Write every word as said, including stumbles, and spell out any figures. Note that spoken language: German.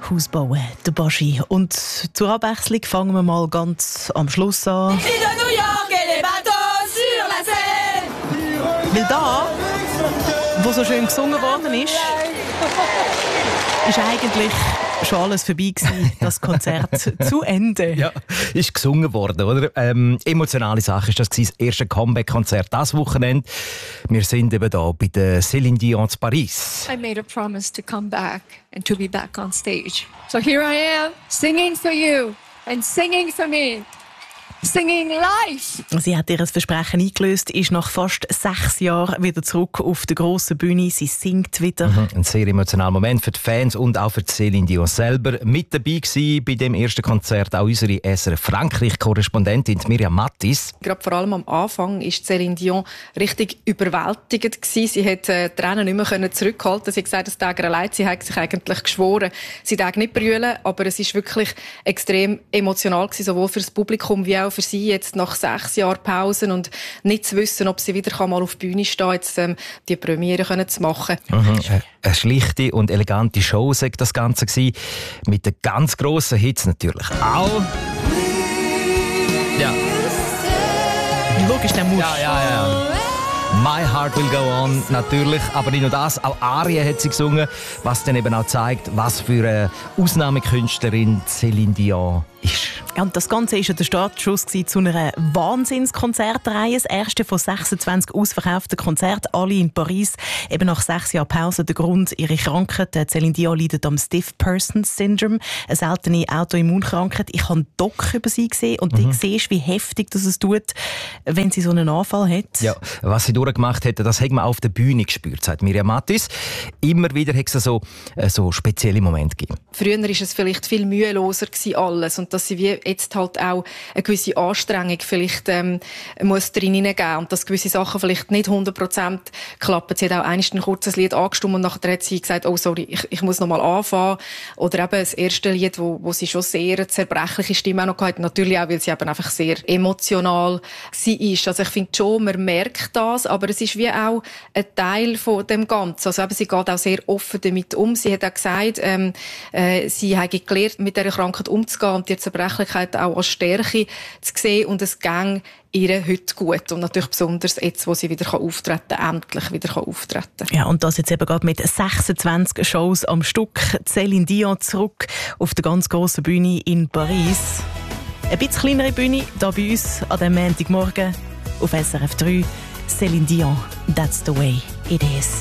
Haus bauen, der Baschi. Und zur Abwechslung fangen wir mal ganz am Schluss an. Weil da, wo so schön gesungen worden ist, ist eigentlich schon alles vorbei gewesen, das Konzert zu Ende. Ja, ist gesungen worden, oder? Ähm, emotionale Sache ist das gewesen, das erste Comeback-Konzert das Wochenende. Wir sind eben da bei der Céline Dion in Paris. I made a promise to come back and to be back on stage. So here I am, singing for you and singing for me. Singing live! Sie hat ihr Versprechen eingelöst, ist nach fast sechs Jahren wieder zurück auf der grossen Bühne. Sie singt wieder. Mhm, ein sehr emotionaler Moment für die Fans und auch für Céline Dion selber. Mit dabei war bei dem ersten Konzert auch unsere S R F-Frankreich-Korrespondentin Miriam Mattis. Gerade vor allem am Anfang war Céline Dion richtig überwältigend. Sie hat äh, die Tränen nicht mehr zurückhalten. Sie hat gesagt, dass Tag allein, sie hat sich eigentlich geschworen, sie darf nicht brüllen, aber es war wirklich extrem emotional gewesen, sowohl für das Publikum wie auch für sie jetzt nach sechs Jahren Pausen und nicht zu wissen, ob sie wieder mal auf die Bühne stehen jetzt ähm, die Premiere können zu machen. Mhm. Eine schlichte und elegante Show war das Ganze gewesen. Mit den ganz grossen Hits natürlich auch. Ja. Logisch, der muss. Ja, ja, ja. My Heart Will Go On, natürlich. Aber nicht nur das, auch Arien hat sie gesungen, was dann eben auch zeigt, was für eine Ausnahmekünstlerin Céline Dion ist. Ja, und das Ganze war ja der Startschuss zu einer Wahnsinnskonzertreihe. Das erste von sechsundzwanzig ausverkauften Konzerten, alle in Paris. Eben nach sechs Jahren Pause. Der Grund, ihre Krankheit. Céline Dion leidet am Stiff Person Syndrome, eine seltene Autoimmunkrankheit. Ich habe einen Doc über sie gesehen und mhm. du siehst, wie heftig das es tut, wenn sie so einen Anfall hat. Ja, was sie durchgemacht hat, das hat man auf der Bühne gespürt, sagt Miriam Mattis. Immer wieder hat es so, so spezielle Momente gegeben. Früher war es vielleicht viel müheloser gewesen, alles. Und dass sie wie jetzt halt auch eine gewisse Anstrengung vielleicht ähm, muss drin hineingeben und dass gewisse Sachen vielleicht nicht hundert Prozent klappen. Sie hat auch einmal ein kurzes Lied angestimmt und nachher hat sie gesagt, oh sorry, ich, ich muss noch mal anfangen. Oder eben das erste Lied, wo, wo sie schon sehr eine zerbrechliche Stimme auch noch hatte. Natürlich auch, weil sie eben einfach sehr emotional sie ist. Also ich finde schon, man merkt das, aber es ist wie auch ein Teil von dem Ganzen. Also eben, sie geht auch sehr offen damit um. Sie hat auch gesagt, ähm, äh, sie hat gelernt, mit dieser Krankheit umzugehen und die Zerbrechlichkeit auch als Stärke zu sehen und es ging ihr heute gut. Und natürlich besonders jetzt, wo sie wieder auftreten kann, endlich wieder auftreten kann. Ja, und das jetzt eben gerade mit sechsundzwanzig Shows am Stück. Céline Dion zurück auf der ganz grossen Bühne in Paris. Ein bisschen kleinere Bühne hier bei uns an diesem Montagmorgen auf S R F drei. Céline Dion, that's the way it is.